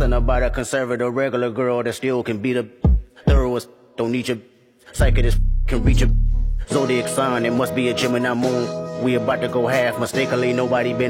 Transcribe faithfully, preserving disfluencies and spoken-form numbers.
Something about a conservative regular girl that still can be the thoroughest. Don't need your psychic can reach a zodiac sign. It must be a Gemini moon. We about to go half mistakenly. Nobody been